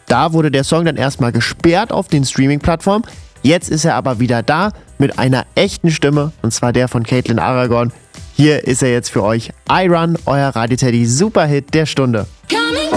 Da wurde der Song dann erstmal gesperrt auf den Streaming-Plattformen. Jetzt ist er aber wieder da mit einer echten Stimme, und zwar der von Caitlin Aragon. Hier ist er jetzt für euch. I Run, euer Radio Teddy Superhit der Stunde.